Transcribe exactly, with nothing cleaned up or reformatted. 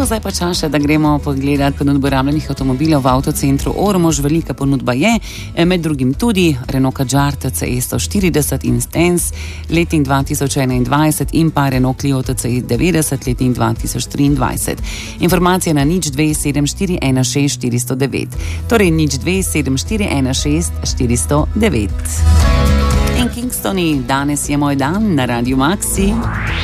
zdaj pa čas, da gremo pogledati ponudbo rabljenih avtomobilov v avtocentru Ormož. Velika ponudba je, med drugim tudi Renault Kadjar T C E sto štirideset in Stance letnik dva tisoč enaindvajset in pa Renault Clio T C E devetdeset letnik dva tisoč triindvajset. Informacije na nič dve sedem štiri ena šest štiri nula devet, torej nič dve sedem štiri ena šest štiri nula devet. In Kingstoni, danes je moj dan na Radiu Maxi.